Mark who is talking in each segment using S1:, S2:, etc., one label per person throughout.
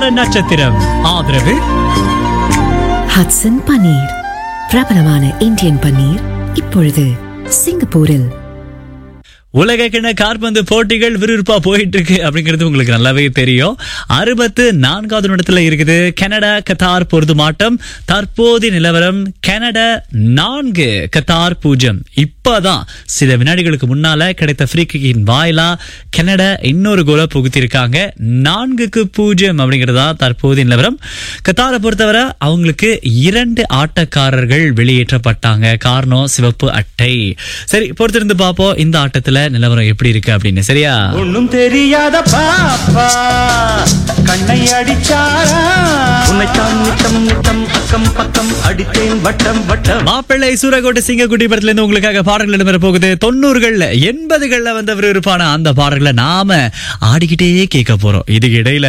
S1: வார நட்சத்திரம். ஆதரவு
S2: ஹட்சன் பன்னீர், பிரபலமான இந்தியன் பன்னீர், இப்பொழுது சிங்கப்பூரில்.
S1: உலகக்கிண காற்பந்து போட்டிகள் விறுவிறுப்பா போயிட்டு இருக்கு அப்படிங்கிறது உங்களுக்கு நல்லாவே தெரியும். 64வது இடத்துல இருக்குது கனடா கத்தார் பொருதுமாட்டம். தற்போதைய நிலவரம் கனடா 4, கத்தார் 0. இப்பதான் சில வினாடிகளுக்கு முன்னால கிடைத்த ஃப்ரீ கிக்கின் வாயிலா கனடா இன்னொரு கோலை புகுத்திருக்காங்க. 4-0 அப்படிங்கறதா தற்போதைய நிலவரம். கத்தாரை பொறுத்தவரை அவங்களுக்கு 2 ஆட்டக்காரர்கள் வெளியேற்றப்பட்டாங்க. காரணம் சிவப்பு அட்டை. சரி, பொறுத்திருந்து பார்ப்போம் இந்த ஆட்டத்துல நிலவரம் எப்படி இருக்கு அப்படின்னு. சரியா?
S3: ஒண்ணும் தெரியாத பாப்பா கண்ணை அடிச்சாரா, உன்னைத்தான் நித்தம் நித்தம் அக்கம் பக்கம் அடித்தேன் வட்டம் வட்டம்.
S1: மாப்பிள்ளை சூரகோட்டை சிங்கக்குட்டி படத்துல இருந்து உங்களுக்காக பாடல்கள் இடம்பெற போகுது. 90கள் 80கள் வந்த விறுவிறுப்பான அந்த பாடல்களை நாம ஆடிக்கிட்டே கேட்க போறோம். இதுக்கு இடையில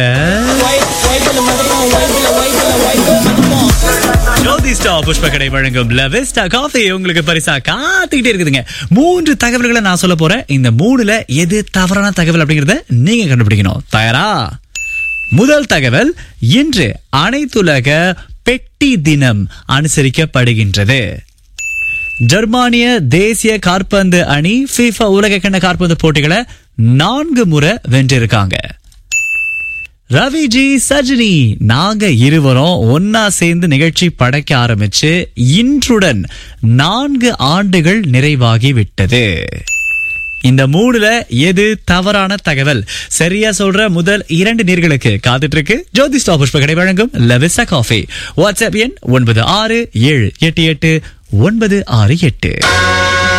S1: புஷ்பக்கடை வழங்கும் லவிஸ்டா காஃபி உங்களுக்கு பரிசா காத்துக்கிட்டே இருக்குதுங்க. 3 தகவல்களை நான் சொல்ல போறேன். இந்த 3ல எது தவறான தகவல் அப்படிங்கறத நீங்க கண்டுபிடிக்கணும். தயாரா? முதல் தகவல், இன்று அனைத்துலக பெட்டி தினம் அனுசரிக்கப்படுகின்றது. ஜெர்மானிய தேசிய காற்பந்து அணி FIFA உலகக்கிண்ண காற்பந்து போட்டிகளை 4 முறை வென்றிருக்காங்க. ரவிஜி சஜினி நாங்க இருவரும் ஒன்னா சேர்ந்து நிகழ்ச்சி படைக்க ஆரம்பிச்சு இன்றுடன் 4 ஆண்டுகள் நிறைவாகி விட்டது. இந்த 3ல எது தவறான தகவல்? சரியா சொல்ற முதல் 2 நேர்களுக்கு காத்துட்டு இருக்கு ஜோதி ஸ்டாப் புஷ்பக்கடை வழங்கும் லவிஸ்டா காஃபி. வாட்ஸ்அப் எண் 96788968.